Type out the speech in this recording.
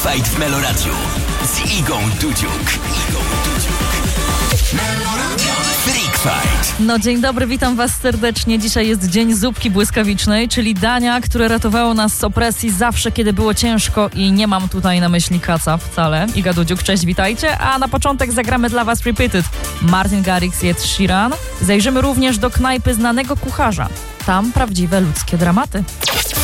Fight w Meloradiu z Igą Dudziuk. Freak Fight. No dzień dobry, witam was serdecznie. Dzisiaj jest dzień zupki błyskawicznej, czyli dania, które ratowało nas z opresji zawsze, kiedy było ciężko i nie mam tutaj na myśli kaca wcale. Iga Dudziuk, cześć, witajcie. A na początek zagramy dla was Repeated. Martin Garrix i Ed Sheeran. Zajrzymy również do knajpy znanego kucharza. Tam prawdziwe ludzkie dramaty.